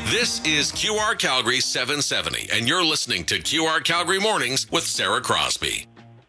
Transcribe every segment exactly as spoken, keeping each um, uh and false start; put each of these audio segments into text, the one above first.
This is Q R Calgary seven seventy, and you're listening to Q R Calgary Mornings with Sarah Crosby.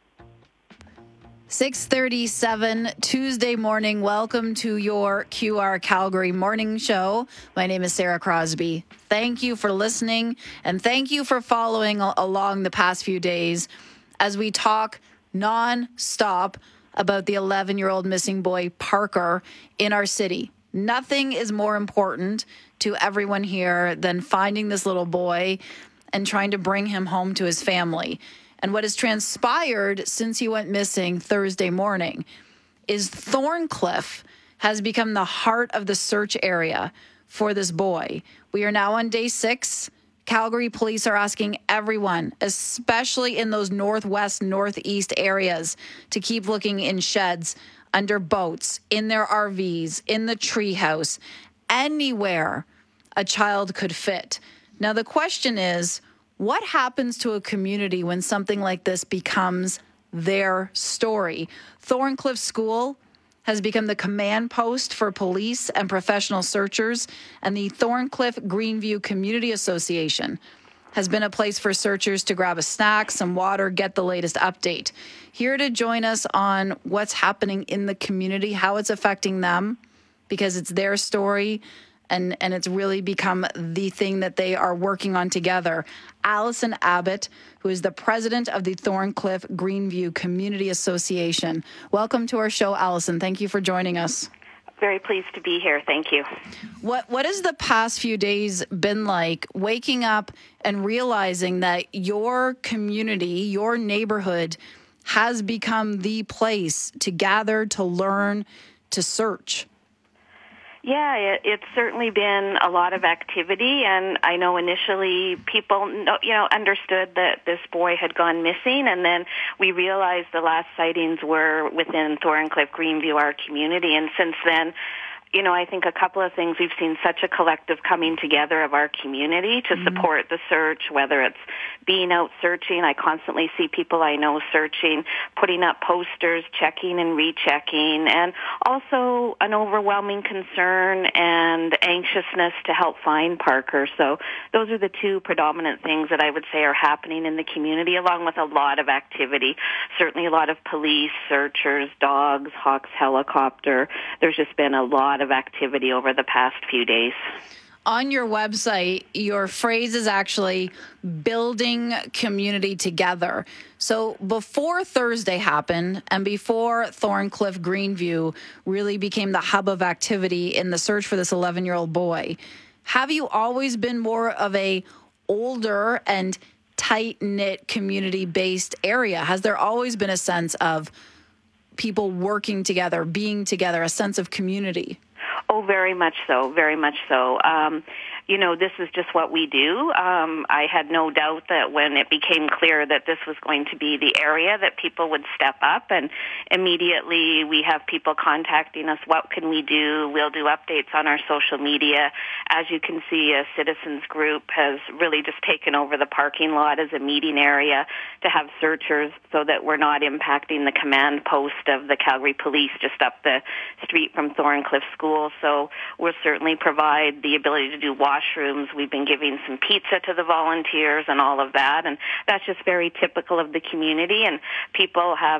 six thirty-seven Tuesday morning. Welcome to your Q R Calgary morning show. My name is Sarah Crosby. Thank you for listening, and thank you for following along the past few days as we talk non-stop about the eleven-year-old missing boy, Parker, in our city. Nothing is more important to everyone here than finding this little boy and trying to bring him home to his family. And what has transpired since he went missing Thursday morning is Thorncliffe has become the heart of the search area for this boy. We are now on day six. Calgary police are asking everyone, especially in those northwest, northeast areas, to keep looking in sheds, under boats, in their R Vs, in the treehouse, anywhere a child could fit. Now, the question is, what happens to a community when something like this becomes their story? Thorncliffe School has become the command post for police and professional searchers, and the Thorncliffe Greenview Community Association has been a place for searchers to grab a snack, some water, get the latest update. Here to join us on what's happening in the community, how it's affecting them, because it's their story, and, and it's really become the thing that they are working on together. Allison Abbott, who is the president of the Thorncliffe Greenview Community Association. Welcome to our show, Allison. Thank you for joining us. Very pleased to be here. Thank you. What What has the past few days been like, waking up and realizing that your community, your neighborhood, has become the place to gather, to learn, to search? Yeah, it, it's certainly been a lot of activity, and I know initially people, you know, understood that this boy had gone missing, and then we realized the last sightings were within Thorncliffe Greenview, our community, and since then, you know, I think a couple of things. We've seen such a collective coming together of our community to mm-hmm. support the search, whether it's being out searching. I constantly see people I know searching, putting up posters, checking and rechecking, and also an overwhelming concern and anxiousness to help find Parker. So those are the two predominant things that I would say are happening in the community, along with a lot of activity. Certainly a lot of police, searchers, dogs, Hawks helicopter. There's just been a lot of activity over the past few days. On your website, your phrase is actually building community together. So before Thursday happened and before Thorncliffe Greenview really became the hub of activity in the search for this eleven-year-old boy, have you always been more of a older and tight-knit community-based area? Has there always been a sense of people working together, being together, a sense of community? Oh, very much so, very much so. Um, you know, this is just what we do. Um, I had no doubt that when it became clear that this was going to be the area that people would step up, and immediately we have people contacting us, what can we do? We'll do updates on our social media. As you can see, a citizens group has really just taken over the parking lot as a meeting area to have searchers so that we're not impacting the command post of the Calgary Police just up the street from Thorncliffe School. So we'll certainly provide the ability to do washrooms. We've been giving some pizza to the volunteers and all of that, and that's just very typical of the community, and people have